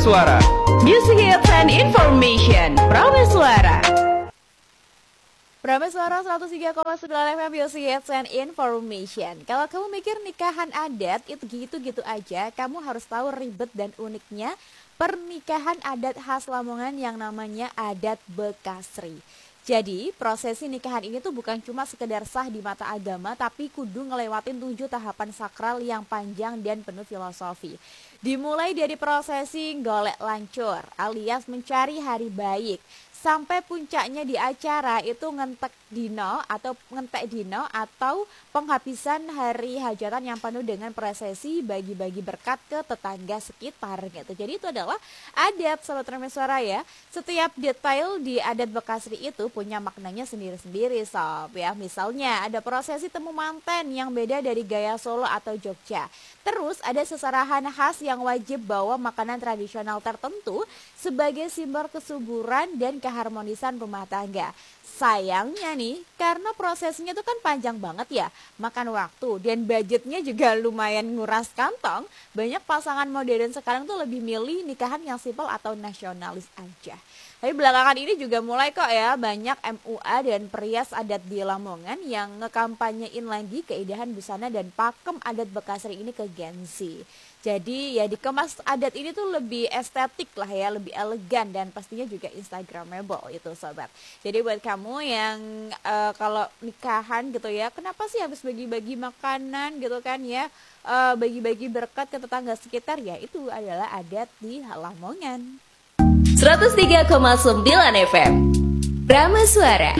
Prameswara. Music Hits and Information. Prameswara. Prameswara 103,9 FM Music Hits and Information. Kalau kamu mikir nikahan adat itu gitu-gitu aja, kamu harus tahu ribet dan uniknya pernikahan adat khas Lamongan yang namanya adat Bekasri. Jadi prosesi nikahan ini tuh bukan cuma sekedar sah di mata agama, tapi kudu ngelewatin 7 tahapan sakral yang panjang dan penuh filosofi. Dimulai dari prosesi golek lancur alias mencari hari baik, sampai puncaknya di acara itu ngentek dino atau penghabisan hari hajatan yang penuh dengan prosesi bagi-bagi berkat ke tetangga sekitar gitu. Jadi itu adalah adat Sobat Prameswara ya. Setiap detail di adat Bekasri itu punya maknanya sendiri-sendiri sob ya. Misalnya ada prosesi temu manten yang beda dari gaya Solo atau Jogja. Terus ada seserahan khas yang wajib bawa makanan tradisional tertentu sebagai simbol kesuburan dan keharmonisan rumah tangga. Sayangnya nih, karena prosesnya itu kan panjang banget ya, makan waktu dan budgetnya juga lumayan nguras kantong, banyak pasangan modern sekarang tuh lebih milih nikahan yang simpel atau nasionalis aja. Tapi belakangan ini juga mulai kok ya banyak MUA dan perias adat di Lamongan yang ngekampanyein lagi keindahan busana dan pakem adat Bekasri ini ke Gen Z. Jadi ya dikemas adat ini tuh lebih estetik lah ya, lebih elegan dan pastinya juga instagramable itu sobat. Jadi buat kamu yang kalau nikahan gitu ya, kenapa sih habis bagi-bagi makanan gitu kan ya, bagi-bagi berkat ke tetangga sekitar, ya itu adalah adat di Lamongan. 103,9 FM Prameswara.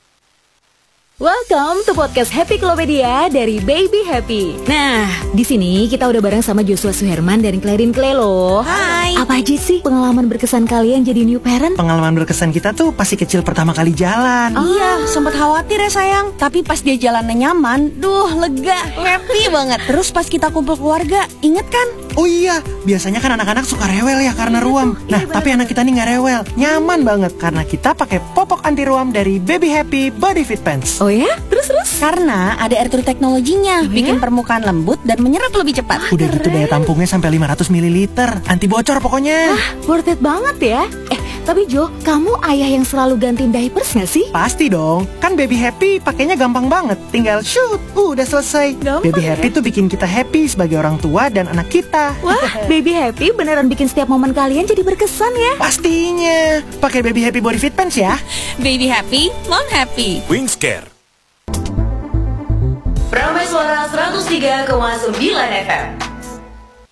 Welcome to podcast Happy Klopedia dari Baby Happy. Nah, di sini kita udah bareng sama Joshua Suherman dan Clarin Clay loh. Hai. Apa aja sih pengalaman berkesan kalian jadi new parent? Pengalaman berkesan kita tuh pasti kecil pertama kali jalan. Iya, sempat khawatir ya sayang. Tapi pas dia jalannya nyaman, lega, happy banget. Terus pas kita kumpul keluarga, inget kan? Oh iya, biasanya kan anak-anak suka rewel ya karena ruam. Nah, tapi anak kita nih gak rewel, nyaman banget karena kita pakai popok anti ruam dari Baby Happy Body Fit Pants. Oh ya? Terus? Karena ada air true teknologinya, bikin permukaan lembut dan menyerap lebih cepat. Udah gitu daya tampungnya sampai 500 ml, anti bocor pokoknya. Worth it banget ya. Tapi Jo, kamu ayah yang selalu gantiin diapers gak sih? Pasti dong, kan Baby Happy pakainya gampang banget. Tinggal shoot, udah selesai. Gampang Baby Happy tuh bikin kita happy sebagai orang tua dan anak kita. Wah, Baby Happy beneran bikin setiap momen kalian jadi berkesan ya. Pastinya, pakai Baby Happy Body Fit Pants ya. Baby happy, mom happy. Wingscare. Prameswara 103,9 FM